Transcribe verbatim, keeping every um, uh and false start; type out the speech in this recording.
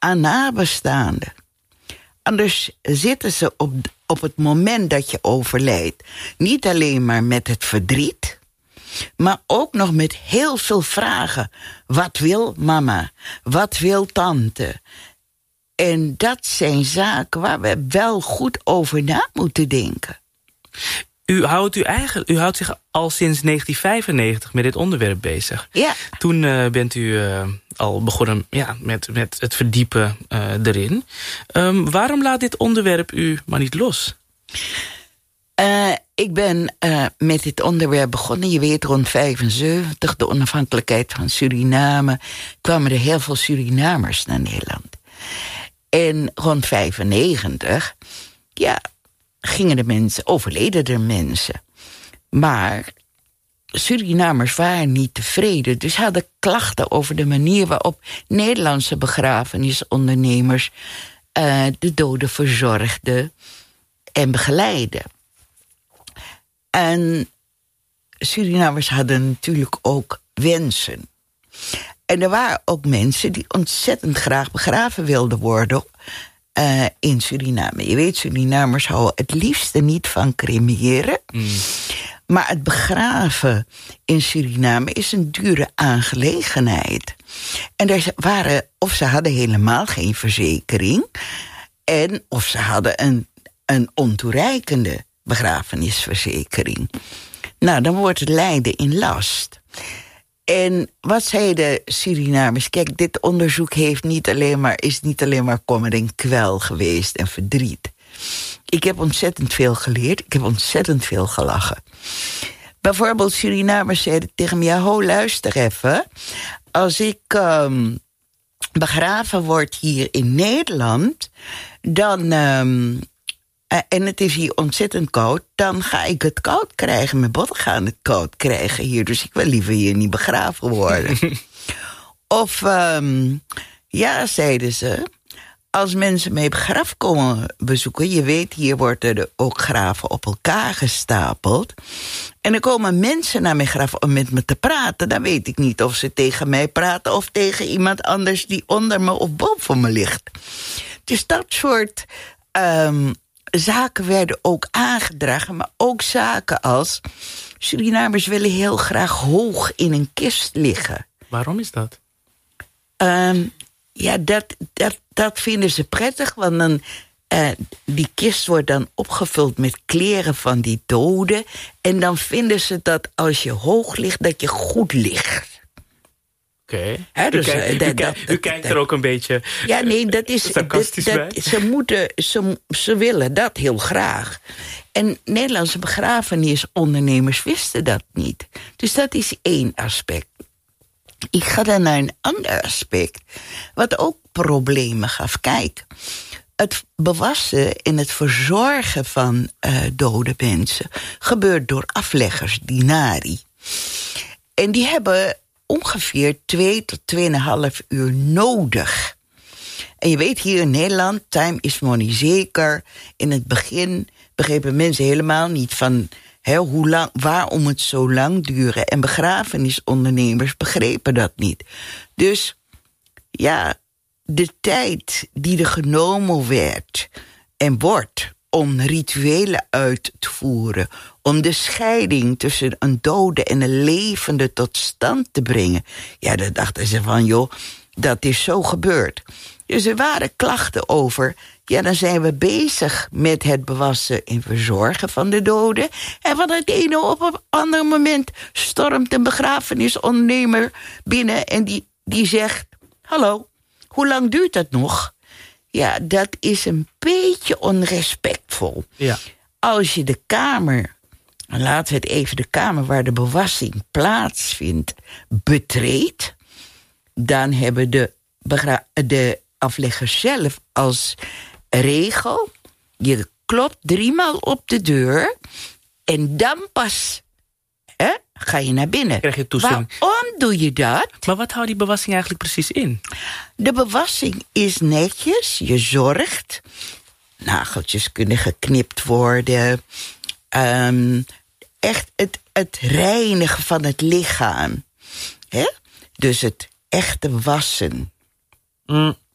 aan nabestaanden. Anders zitten ze op, op het moment dat je overlijdt niet alleen maar met het verdriet, maar ook nog met heel veel vragen. Wat wil mama? Wat wil tante? En dat zijn zaken waar we wel goed over na moeten denken. U houdt, u, eigen, u houdt zich al sinds negentien vijfennegentig met dit onderwerp bezig. Ja. Toen uh, bent u uh, al begonnen ja, met, met het verdiepen uh, erin. Um, waarom laat dit onderwerp u maar niet los? Uh, ik ben uh, met dit onderwerp begonnen. Je weet, rond vijfenzeventig, de onafhankelijkheid van Suriname, kwamen er heel veel Surinamers naar Nederland. En rond vijfennegentig, ja, gingen de mensen, overleden er mensen. Maar Surinamers waren niet tevreden. Dus hadden klachten over de manier waarop Nederlandse begrafenisondernemers uh, de doden verzorgden en begeleiden. En Surinamers hadden natuurlijk ook wensen. En er waren ook mensen die ontzettend graag begraven wilden worden uh, in Suriname. Je weet, Surinamers houden het liefste niet van cremeren. Mm. Maar het begraven in Suriname is een dure aangelegenheid. En er waren, of ze hadden helemaal geen verzekering, en of ze hadden een, een ontoereikende begrafenisverzekering. Nou, dan wordt het lijden in last. En wat zeiden Surinamers? Kijk, dit onderzoek heeft niet alleen maar, is niet alleen maar kommer en kwel geweest en verdriet. Ik heb ontzettend veel geleerd. Ik heb ontzettend veel gelachen. Bijvoorbeeld Surinamers zeiden tegen me, ja, ho, luister even. Als ik um, begraven word hier in Nederland, dan Um, Uh, en het is hier ontzettend koud, dan ga ik het koud krijgen. Mijn botten gaan het koud krijgen hier, dus ik wil liever hier niet begraven worden. Of, um, ja, zeiden ze, als mensen mijn graf komen bezoeken, je weet, hier worden ook graven op elkaar gestapeld, en er komen mensen naar mijn graf om met me te praten, dan weet ik niet of ze tegen mij praten of tegen iemand anders die onder me of boven me ligt. Dus dat soort Um, zaken werden ook aangedragen, maar ook zaken als Surinamers willen heel graag hoog in een kist liggen. Waarom is dat? Um, ja, dat, dat, dat vinden ze prettig, want dan, uh, die kist wordt dan opgevuld met kleren van die doden, en dan vinden ze dat als je hoog ligt, dat je goed ligt. Oké, okay. dus, u, kijkt, uh, dat, u, dat, u dat, kijkt dat, er ook een beetje ja, nee, dat is, sarcastisch dat, dat, bij. Ze, moeten, ze, ze willen dat heel graag. En Nederlandse begrafenisondernemers wisten dat niet. Dus dat is één aspect. Ik ga dan naar een ander aspect, wat ook problemen gaf. Kijk, het bewassen en het verzorgen van uh, dode mensen gebeurt door afleggers, dinari. En die hebben ongeveer twee tot tweeënhalf uur nodig. En je weet, hier in Nederland, time is money, zeker. In het begin begrepen mensen helemaal niet van he, hoe lang, waarom het zo lang duurde. En begrafenisondernemers begrepen dat niet. Dus ja, de tijd die er genomen werd en wordt om rituelen uit te voeren, om de scheiding tussen een dode en een levende tot stand te brengen. Ja, daar dachten ze van, joh, dat is zo gebeurd. Dus er waren klachten over, ja, dan zijn we bezig met het bewassen en verzorgen van de doden. En van het ene op het andere moment stormt een begrafenisondernemer binnen en die, die zegt, hallo, hoe lang duurt dat nog? Ja, dat is een beetje onrespectvol. Ja. Als je de kamer, laten we het even de kamer waar de bewassing plaatsvindt, betreedt, dan hebben de, begra- de afleggers zelf als regel, je klopt driemaal op de deur en dan pas hè, ga je naar binnen. Krijg je toestemming. Waarom doe je dat? Maar wat houdt die bewassing eigenlijk precies in? De bewassing is netjes, je zorgt. Nageltjes kunnen geknipt worden. Um, echt het, het reinigen van het lichaam. Hè? Dus het echte wassen. Mm.